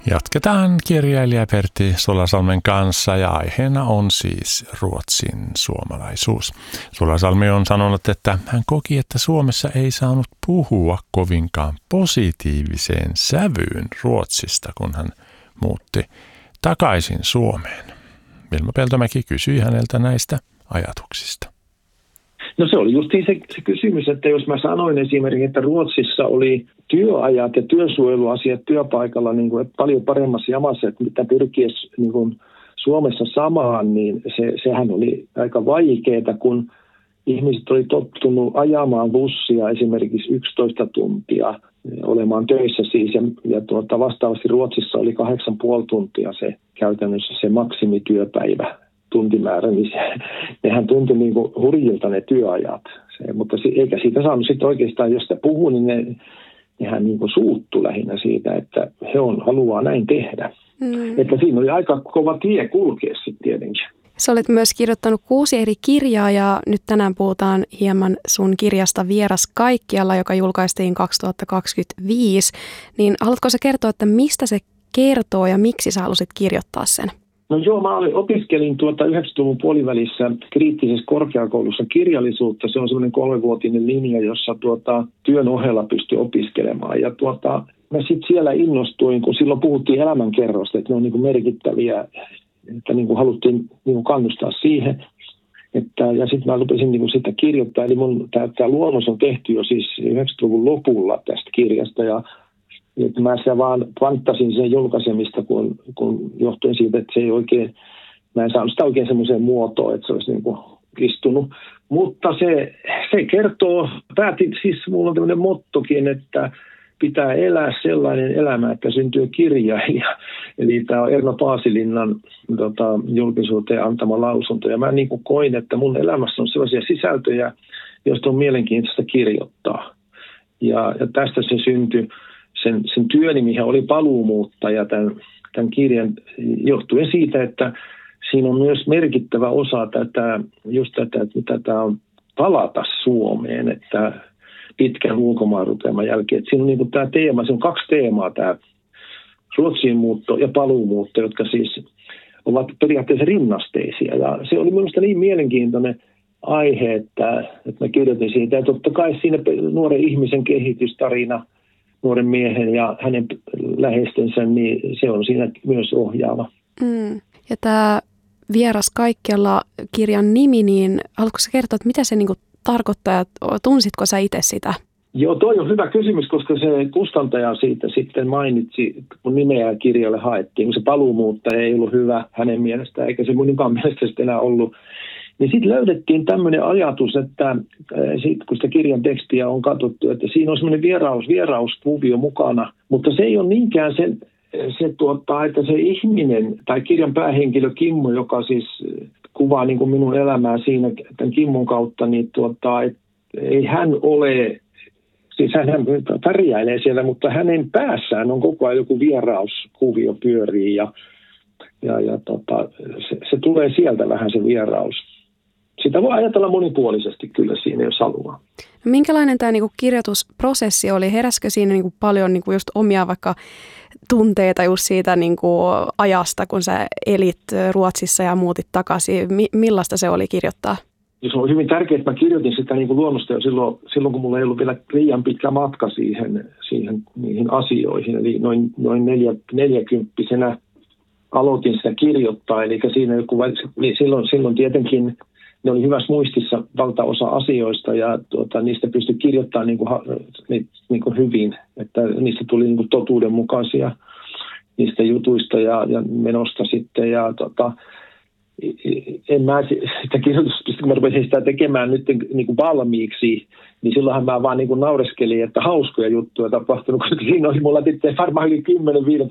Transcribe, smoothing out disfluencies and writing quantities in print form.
Jatketaan kirjailija Pertti Sulasalmen kanssa ja aiheena on siis Ruotsin suomalaisuus. Sulasalmi on sanonut, että hän koki, että Suomessa ei saanut puhua kovinkaan positiiviseen sävyyn Ruotsista, kun hän muutti takaisin Suomeen. Vilma Peltomäki kysyi häneltä näistä ajatuksista. No se oli just se kysymys, että jos mä sanoin esimerkiksi, että Ruotsissa oli työajat ja työsuojeluasiat työpaikalla niin kuin paljon paremmassa jamassa, että mitä pyrkiessä niin kuin Suomessa samaan, niin sehän oli aika vaikeaa, kun ihmiset oli tottunut ajamaan bussia esimerkiksi 11 tuntia olemaan töissä siis, ja vastaavasti Ruotsissa oli 8,5 tuntia se käytännössä se maksimityöpäivä. Tuntimäärä, niin nehän tuntui niin kuin hurjilta ne työajat. Mutta eikä siitä saanut sitten oikeastaan, jos sitä puhuu, niin nehän niin kuin suuttu lähinnä siitä, että he haluaa näin tehdä. Että siinä oli aika kova tie kulkea sitten tietenkin. Sä olet myös kirjoittanut 6 eri kirjaa ja nyt tänään puhutaan hieman sun kirjasta Vieras kaikkialla, joka julkaistiin 2025. Niin haluatko sä kertoa, että mistä se kertoo ja miksi sä halusit kirjoittaa sen? No joo, mä opiskelin 90-luvun puolivälissä kriittisessä korkeakoulussa kirjallisuutta. Se on semmoinen 3-vuotinen linja, jossa työn ohella pystyi opiskelemaan. Ja mä sitten siellä innostuin, kun silloin puhuttiin elämänkerrosta, että ne on niin kuin merkittäviä, että niin kuin haluttiin niin kuin kannustaa siihen. Ja sitten mä lupasin niin kuin sitä kirjoittaa. Eli tämä luonnos on tehty jo siis 90-luvun lopulla tästä kirjasta että mä vaan fanttasin sen julkaisemista, kun johtuen siitä, että se ei oikein, mä en saanut sitä oikein semmoiseen muotoon, että se olisi niin kuin istunut. Mutta se kertoo, siis mulla on tämmöinen mottokin, että pitää elää sellainen elämä, että syntyy kirjailija. Eli tämä on Erno Paasilinnan julkisuuteen antama lausunto. Ja mä niin kuin koin, että mun elämässä on sellaisia sisältöjä, joista on mielenkiintoista kirjoittaa. Ja tästä se syntyi. Sen työnimihän oli Paluumuuttaja tämän kirjan johtuen siitä, että siinä on myös merkittävä osa tätä, että mitä tämä on palata Suomeen, että pitkän ulkomaanrupeaman jälkeen. Että siinä on niin kuin tämä teema, se on 2 teemaa, tämä Ruotsiin muutto ja paluumuutto, jotka siis ovat periaatteessa rinnasteisia. Ja se oli minusta niin mielenkiintoinen aihe, että mä kirjoitin siitä. Ja totta kai siinä nuoren ihmisen kehitystarina, nuoren miehen ja hänen läheistensä, niin se on siinä myös ohjaava. Ja tämä Vieras kaikkialla -kirjan nimi, niin haluatko sä kertoa, että mitä se niinku tarkoittaa ja tunsitko sä itse sitä? Joo, toi on hyvä kysymys, koska se kustantaja siitä sitten mainitsi, kun nimeä kirjalle haettiin, kun se paluumuuttaja ei ollut hyvä hänen mielestään, eikä se minunkaan mielestä sitten enää ollut. Niin sitten löydettiin tämmöinen ajatus, että kun sitä kirjan tekstiä on katsottu, että siinä on semmoinen vierauskuvio mukana, mutta se ei ole niinkään että se ihminen tai kirjan päähenkilö Kimmo, joka siis kuvaa niin kuin minun elämää siinä tämän Kimmon kautta, niin ei hän ole, siis hän pärjäilee siellä, mutta hänen päässään on koko ajan joku vierauskuvio pyörii ja se tulee sieltä vähän se vieraus. Sitä voi ajatella monipuolisesti kyllä siinä, jos haluaa. No, minkälainen tämä niinku kirjoitusprosessi oli? Heräskö siinä niinku paljon niinku just omia vaikka tunteita just siitä niinku ajasta, kun sä elit Ruotsissa ja muutit takaisin? Millaista se oli kirjoittaa? Ja se on hyvin tärkeää, että mä kirjoitin sitä niinku luonnosta jo silloin, kun mulla ei ollut vielä liian pitkä matka niihin asioihin. Eli noin 40-vuotiaana aloitin sitä kirjoittaa. Eli siinä silloin tietenkin ne oli hyvässä muistissa valtaosa asioista ja niistä pystyi kirjoittamaan niin kuin hyvin, että niistä tuli niin kuin totuudenmukaisia niistä jutuista ja menosta sitten. Ja en mä sitä kirjoitusta, kun mä rupesin sitä tekemään nyt niin kuin valmiiksi, niin silloinhan mä vaan niin kuin naureskelin, että hauskoja juttuja tapahtunut, koska siinä oli mulla varmaan yli